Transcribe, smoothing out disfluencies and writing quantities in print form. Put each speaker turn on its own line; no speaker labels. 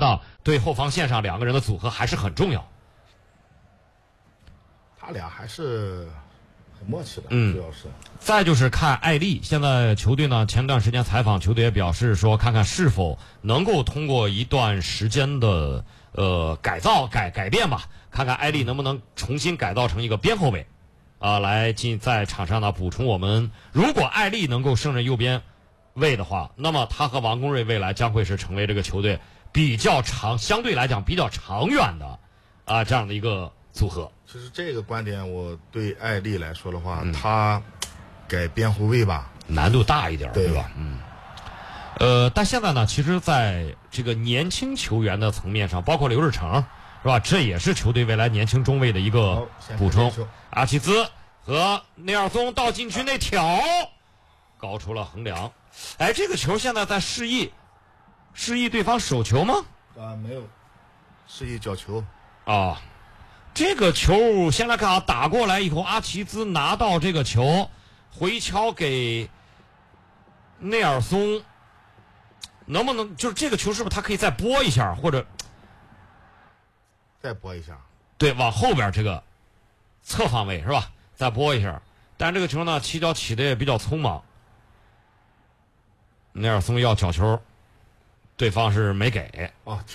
档对后防线上两个人的组合还是很重要。
他俩还是很默契的，主要是。
再就是看艾丽，现在球队呢，前段时间采访球队也表示说，看看是否能够通过一段时间的改变吧，看看艾丽能不能重新改造成一个边后卫，来在场上呢补充我们。如果艾丽能够胜任右边卫的话，那么他和王公瑞未来将会是成为这个球队相对来讲比较长远的这样的一个组合。
其实这个观点，我对艾丽来说的话，他改边后卫吧，
难度大一点，
对
吧？但现在呢，其实在这个年轻球员的层面上，包括刘志成，是吧？这也是球队未来年轻中卫的一个补充。阿齐兹和内尔松到禁区内挑，高出了横梁。哎，这个球现在在示意对方手球吗？
没有，示意角球。
这个球先来看啊，打过来以后，阿齐兹拿到这个球，回敲给内尔松，能不能就是这个球是不是他可以再拨一下，或者
再拨一下？
对，往后边这个侧方位是吧？再拨一下。但这个球呢，起脚起的也比较匆忙，内尔松要角球，对方是没给。